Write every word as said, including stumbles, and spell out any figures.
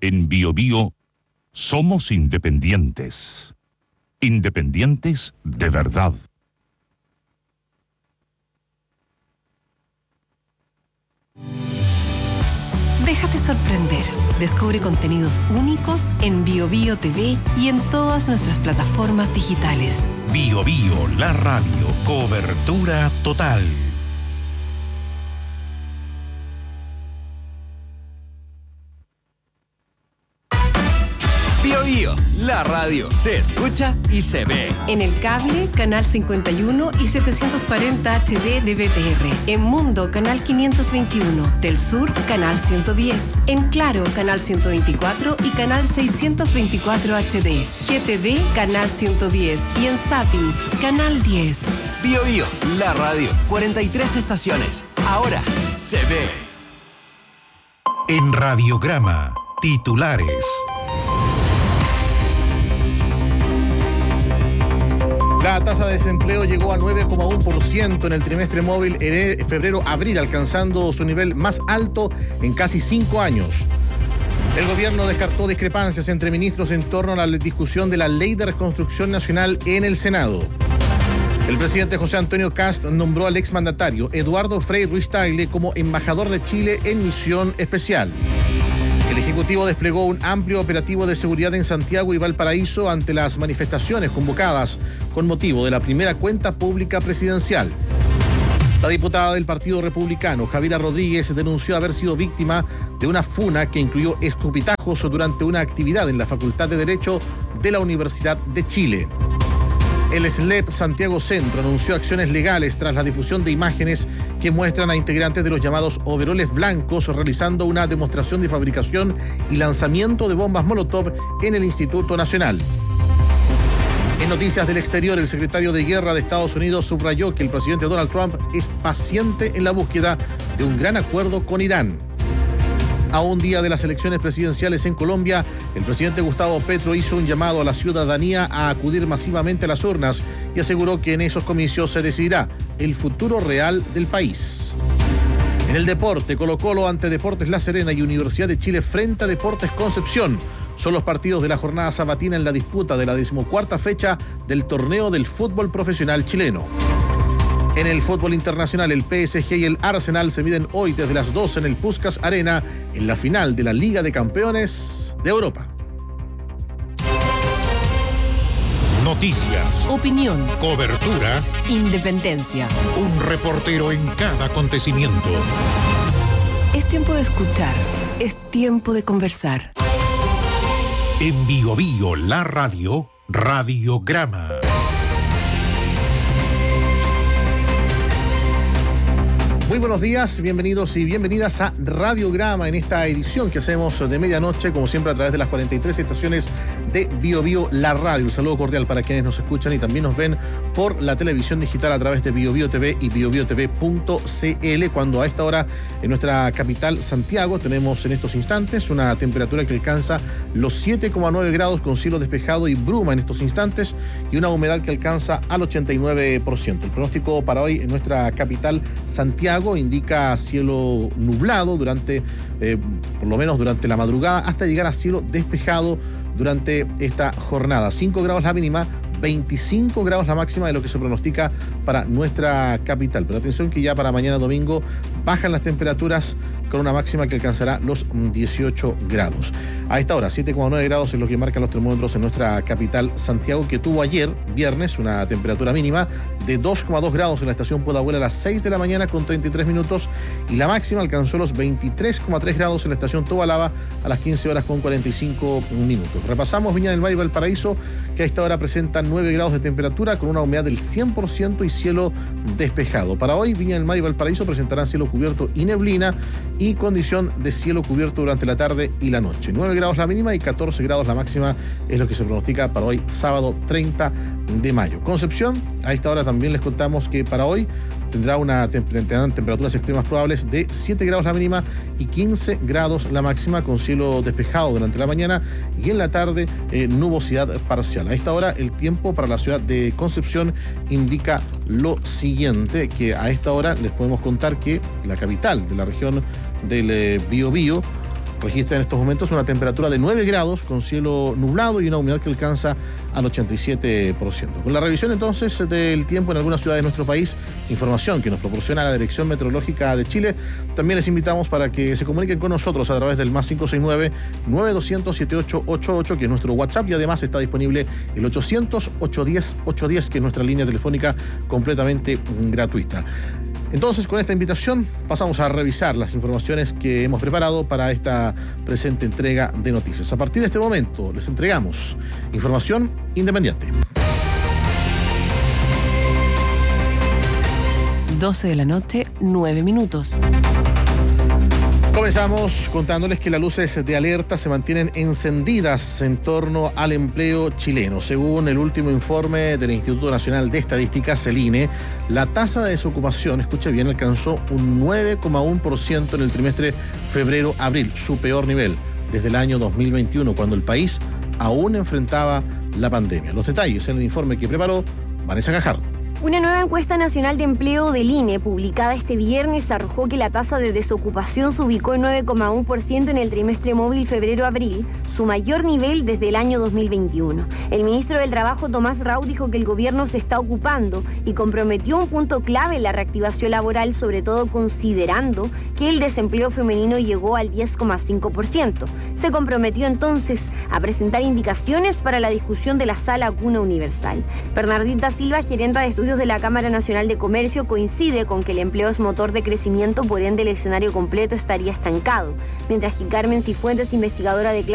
En Bio Bio somos independientes. Independientes de verdad. Déjate sorprender. Descubre contenidos únicos en Bio Bio T V y en todas nuestras plataformas digitales. Bio Bio, la radio. Cobertura total. Bio Bio, la radio. Se escucha y se ve. En el cable, canal cincuenta y uno y setecientos cuarenta H D de B T R. En Mundo, canal quinientos veintiuno. Del Sur, canal ciento diez. En Claro, canal ciento veinticuatro y canal seiscientos veinticuatro H D. G T D, canal ciento diez. Y en Zapping, canal diez. Bio Bio, la radio. cuarenta y tres estaciones. Ahora se ve. En Radiograma, titulares. La tasa de desempleo llegó a nueve coma uno por ciento en el trimestre móvil en febrero-abril, alcanzando su nivel más alto en casi cinco años. El gobierno descartó discrepancias entre ministros en torno a la discusión de la Ley de Reconstrucción Nacional en el Senado. El presidente José Antonio Kast nombró al exmandatario Eduardo Frei Ruiz-Tagle como embajador de Chile en misión especial. El Ejecutivo desplegó un amplio operativo de seguridad en Santiago y Valparaíso ante las manifestaciones convocadas con motivo de la primera cuenta pública presidencial. La diputada del Partido Republicano, Javiera Rodríguez, denunció haber sido víctima de una funa que incluyó escupitajos durante una actividad en la Facultad de Derecho de la Universidad de Chile. El S L E P Santiago Centro anunció acciones legales tras la difusión de imágenes que muestran a integrantes de los llamados overoles blancos realizando una demostración de fabricación y lanzamiento de bombas Molotov en el Instituto Nacional. En noticias del exterior, el secretario de Guerra de Estados Unidos subrayó que el presidente Donald Trump es paciente en la búsqueda de un gran acuerdo con Irán. A un día de las elecciones presidenciales en Colombia, el presidente Gustavo Petro hizo un llamado a la ciudadanía a acudir masivamente a las urnas y aseguró que en esos comicios se decidirá el futuro real del país. En el deporte, Colo-Colo ante Deportes La Serena y Universidad de Chile frente a Deportes Concepción son los partidos de la jornada sabatina en la disputa de la decimocuarta fecha del torneo del fútbol profesional chileno. En el fútbol internacional, el P S G y el Arsenal se miden hoy desde las doce en el Puskás Arena en la final de la Liga de Campeones de Europa. Noticias. Opinión. Cobertura. Independencia. Un reportero en cada acontecimiento. Es tiempo de escuchar. Es tiempo de conversar. En Bio Bio, la radio, Radiograma. Muy buenos días, bienvenidos y bienvenidas a Radiograma en esta edición que hacemos de medianoche, como siempre a través de las cuarenta y tres estaciones de Bio Bio, la radio. Un saludo cordial para quienes nos escuchan y también nos ven por la televisión digital a través de Bio Bio T V y bio bio t v punto c l, cuando a esta hora en nuestra capital Santiago tenemos en estos instantes una temperatura que alcanza los siete coma nueve grados con cielo despejado y bruma en estos instantes y una humedad que alcanza al ochenta y nueve por ciento. El pronóstico para hoy en nuestra capital Santiago indica cielo nublado durante, eh, por lo menos durante la madrugada, hasta llegar a cielo despejado durante esta jornada. cinco grados la mínima, veinticinco grados la máxima de lo que se pronostica para nuestra capital. Pero atención que ya para mañana domingo bajan las temperaturas con una máxima que alcanzará los dieciocho grados. A esta hora, siete coma nueve grados es lo que marcan los termómetros en nuestra capital Santiago, que tuvo ayer, viernes, una temperatura mínima de dos coma dos grados en la estación Pudahuel a las seis de la mañana con treinta y tres minutos y la máxima alcanzó los veintitrés coma tres grados en la estación Tobalaba a las quince horas con cuarenta y cinco minutos. Repasamos Viña del Mar y Valparaíso, que a esta hora presentan nueve grados de temperatura con una humedad del cien por ciento y cielo despejado. Para hoy, Viña del Mar y Valparaíso presentarán cielo cubierto y neblina y condición de cielo cubierto durante la tarde y la noche. nueve grados la mínima y catorce grados la máxima es lo que se pronostica para hoy, sábado treinta de mayo. Concepción, a esta hora también les contamos que para hoy tendrá una tendrán temperaturas extremas probables de siete grados la mínima y quince grados la máxima, con cielo despejado durante la mañana y en la tarde eh, nubosidad parcial. A esta hora el tiempo para la ciudad de Concepción indica lo siguiente, que a esta hora les podemos contar que la capital de la región del eh, Biobío registra en estos momentos una temperatura de nueve grados con cielo nublado y una humedad que alcanza al ochenta y siete por ciento. Con la revisión entonces del tiempo en algunas ciudades de nuestro país, información que nos proporciona la Dirección Meteorológica de Chile, también les invitamos para que se comuniquen con nosotros a través del más cinco seis nueve, nueve dos cero cero, siete ocho ocho ocho, que es nuestro WhatsApp, y además está disponible el ochocientos, ochocientos diez, ochocientos diez, que es nuestra línea telefónica completamente gratuita. Entonces, con esta invitación pasamos a revisar las informaciones que hemos preparado para esta presente entrega de noticias. A partir de este momento les entregamos información independiente. doce de la noche, nueve minutos. Comenzamos contándoles que las luces de alerta se mantienen encendidas en torno al empleo chileno. Según el último informe del Instituto Nacional de Estadísticas, el I N E, la tasa de desocupación, escuche bien, alcanzó un nueve coma uno por ciento en el trimestre febrero-abril, su peor nivel desde el año dos mil veintiuno, cuando el país aún enfrentaba la pandemia. Los detalles en el informe que preparó Vanessa Gajardo. Una nueva encuesta nacional de empleo del I N E, publicada este viernes, arrojó que la tasa de desocupación se ubicó en nueve coma uno por ciento en el trimestre móvil febrero-abril, su mayor nivel desde el año dos mil veintiuno. El ministro del Trabajo, Tomás Rau, dijo que el gobierno se está ocupando y comprometió un punto clave en la reactivación laboral, sobre todo considerando que el desempleo femenino llegó al diez coma cinco por ciento. Se comprometió entonces a presentar indicaciones para la discusión de la Sala Cuna Universal. Bernardita Silva, gerenta de estudios de la Cámara Nacional de Comercio, coincide con que el empleo es motor de crecimiento, por ende el escenario completo estaría estancado, mientras que Carmen Cifuentes, investigadora de